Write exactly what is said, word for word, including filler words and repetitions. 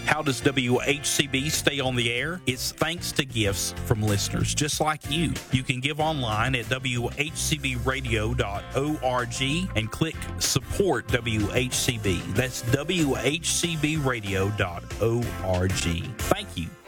How does W H C B stay on the air? It's thanks to gifts from listeners just like you. You can give online at w h c b radio dot org and click support W H C B. That's w h c b radio dot org. Thank you